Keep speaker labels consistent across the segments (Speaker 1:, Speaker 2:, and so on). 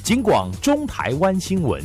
Speaker 1: 警广中台湾新闻。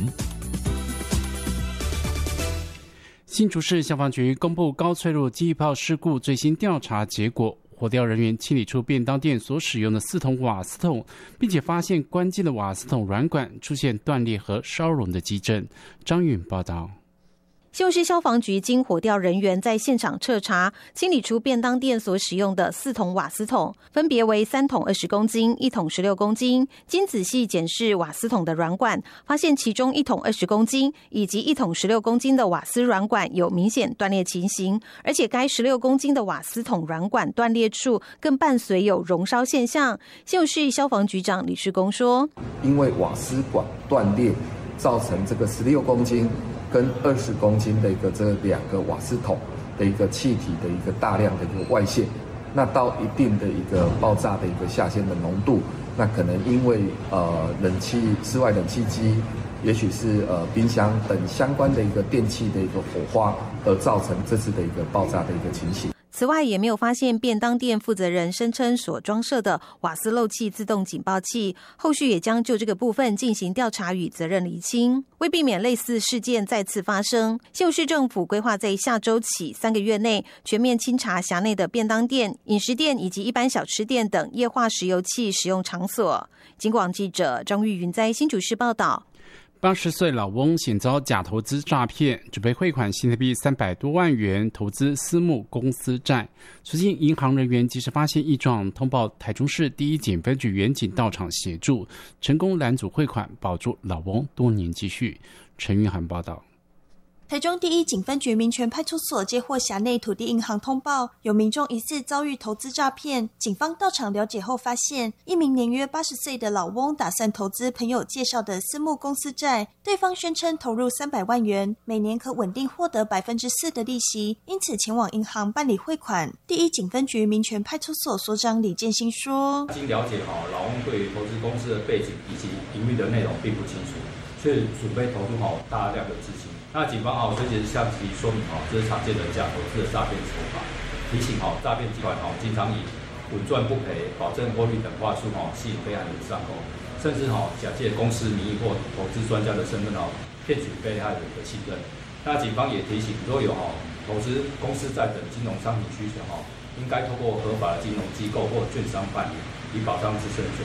Speaker 2: 新竹市消防局公布高脆弱机炮事故最新调查结果，火调人员清理出便当店所使用的4桶瓦斯桶，并且发现关键的瓦斯桶软管出现断裂和烧熔的迹象。张允报道。
Speaker 3: 新竹市消防局经火调人员在现场彻查，清理出便当店所使用的4桶瓦斯桶，分别为3桶20公斤、1桶16公斤。经仔细检视瓦斯桶的软管，发现其中1桶20公斤以及1桶16公斤的瓦斯软管有明显断裂情形，而且该16公斤的瓦斯桶软管断裂处更伴随有熔烧现象。新竹市消防局长李世公说：“
Speaker 4: 因为瓦斯管断裂，造成这个16公斤。”跟20公斤的这2个瓦斯桶的一个气体的一个大量的一个外泄，那到一定的一个爆炸的一个下限的浓度，那可能因为室外冷气机，也许是冰箱等相关的一个电器的一个火花，而造成这次的一个爆炸的一个情形。
Speaker 3: 此外，也没有发现便当店负责人声称所装设的瓦斯漏气自动警报器，后续也将就这个部分进行调查与责任厘清。为避免类似事件再次发生，新竹市政府规划在下周起3个月内全面清查辖内的便当店、饮食店以及一般小吃店等液化石油气使用场所。警广记者张玉云在新竹市报道。
Speaker 2: 80岁老翁险遭假投资诈骗，准备汇款新台币300多万元投资私募公司债。所幸银行人员及时发现异状，通报台中市第一警分局员警到场协助，成功拦阻汇款，保住老翁多年积蓄。陈玉涵报道。
Speaker 5: 台中第一警分局民权派出所接获辖内土地银行通报，有民众疑似遭遇投资诈骗。警方到场了解后发现，一名年约80岁的老翁打算投资朋友介绍的私募公司债，对方宣称投入300万元，每年可稳定获得4%的利息，因此前往银行办理汇款。第一警分局民权派出所所长李建新说：“
Speaker 6: 经了解，老翁对于投资公司的背景以及营运的内容并不清楚，却准备投入大量的资金。那警方随即向其说明这是常见的假投资的诈骗手法，提醒诈骗集团经常以稳赚不赔、保证获利等话术吸引被害人上钩，甚至假借公司名义或投资专家的身份骗取被害人的信任。那警方也提醒，若有投资公司债等金融商品需求应该透过合法的金融机构或券商办理，以保障自身的权